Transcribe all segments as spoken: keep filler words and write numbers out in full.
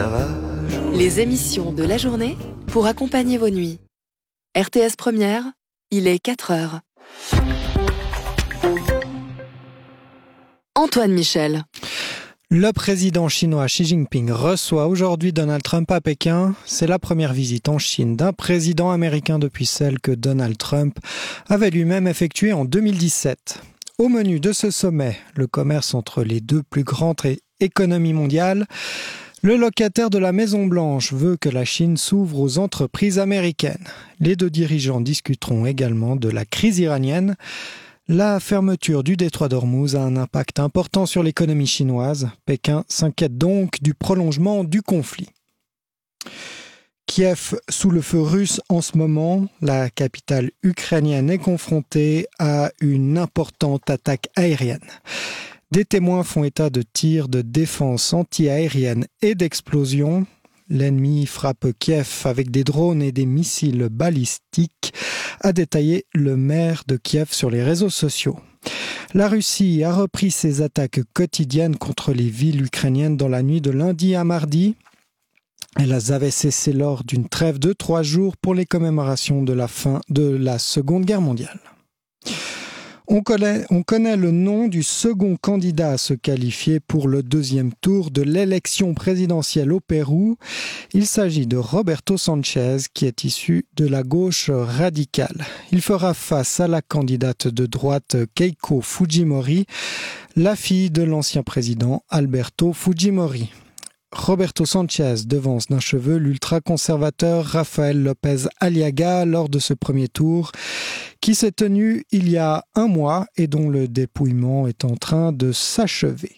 Les émissions de la journée pour accompagner vos nuits. R T S Première, il est quatre heures. Antoine Michel. Le président chinois Xi Jinping reçoit aujourd'hui Donald Trump à Pékin. C'est la première visite en Chine d'un président américain depuis celle que Donald Trump avait lui-même effectuée en deux mille dix-sept. Au menu de ce sommet, le commerce entre les deux plus grandes économies mondiales. Le locataire de la Maison-Blanche veut que la Chine s'ouvre aux entreprises américaines. Les deux dirigeants discuteront également de la crise iranienne. La fermeture du détroit d'Ormuz a un impact important sur l'économie chinoise. Pékin s'inquiète donc du prolongement du conflit. Kiev sous le feu russe en ce moment. La capitale ukrainienne est confrontée à une importante attaque aérienne. Des témoins font état de tirs de défense anti-aérienne et d'explosions. L'ennemi frappe Kiev avec des drones et des missiles balistiques, a détaillé le maire de Kiev sur les réseaux sociaux. La Russie a repris ses attaques quotidiennes contre les villes ukrainiennes dans la nuit de lundi à mardi. Elles avaient cessé lors d'une trêve de trois jours pour les commémorations de la fin de la Seconde Guerre mondiale. On connaît, on connaît le nom du second candidat à se qualifier pour le deuxième tour de l'élection présidentielle au Pérou. Il s'agit de Roberto Sanchez, qui est issu de la gauche radicale. Il fera face à la candidate de droite Keiko Fujimori, la fille de l'ancien président Alberto Fujimori. Roberto Sanchez devance d'un cheveu l'ultra-conservateur Rafael López Aliaga lors de ce premier tour qui s'est tenu il y a un mois et dont le dépouillement est en train de s'achever.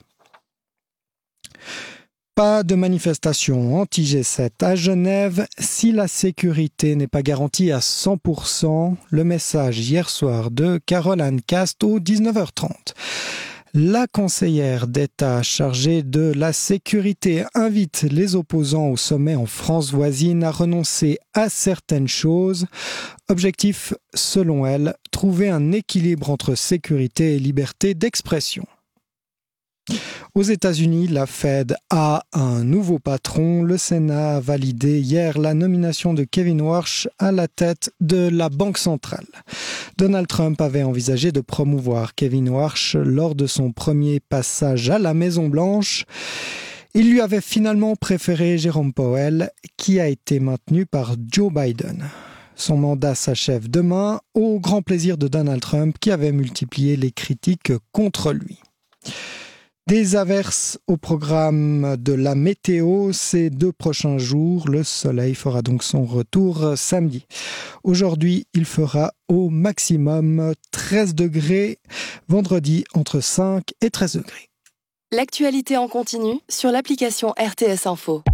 Pas de manifestation anti-G sept à Genève si la sécurité n'est pas garantie à cent pour cent. Le message hier soir de Caroline Cast au dix-neuf heures trente. La conseillère d'État chargée de la sécurité invite les opposants au sommet en France voisine à renoncer à certaines choses. Objectif, selon elle, trouver un équilibre entre sécurité et liberté d'expression. Aux États-Unis, la Fed a un nouveau patron. Le Sénat a validé hier la nomination de Kevin Warsh à la tête de la Banque centrale. Donald Trump avait envisagé de promouvoir Kevin Warsh lors de son premier passage à la Maison-Blanche. Il lui avait finalement préféré Jérôme Powell, qui a été maintenu par Joe Biden. Son mandat s'achève demain, au grand plaisir de Donald Trump, qui avait multiplié les critiques contre lui. Des averses au programme de la météo ces deux prochains jours. Le soleil fera donc son retour samedi. Aujourd'hui, il fera au maximum treize degrés. Vendredi, entre cinq et treize degrés. L'actualité en continu sur l'application R T S Info.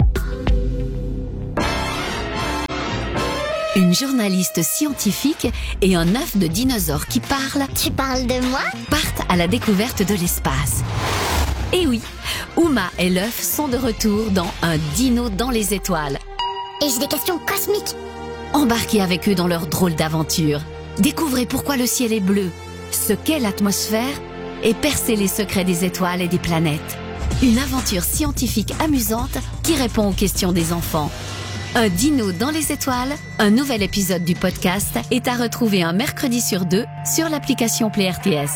Une journaliste scientifique et un œuf de dinosaure qui parle. Tu parles de moi ? Partent à la découverte de l'espace. Et oui, Uma et l'œuf sont de retour dans Un dino dans les étoiles. Et j'ai des questions cosmiques. Embarquez avec eux dans leur drôle d'aventure. Découvrez pourquoi le ciel est bleu, ce qu'est l'atmosphère et percez les secrets des étoiles et des planètes. Une aventure scientifique amusante qui répond aux questions des enfants. Un dino dans les étoiles, un nouvel épisode du podcast est à retrouver un mercredi sur deux sur l'application Play R T S.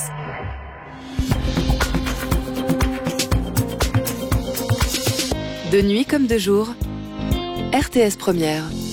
De nuit comme de jour, R T S Première.